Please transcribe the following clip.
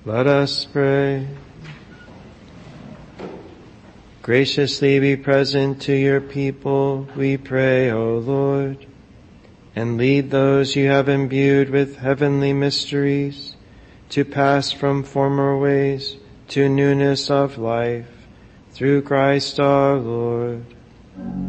Let us pray. Graciously be present to your people, we pray, O Lord, and lead those you have imbued with heavenly mysteries to pass from former ways to newness of life, through Christ our Lord.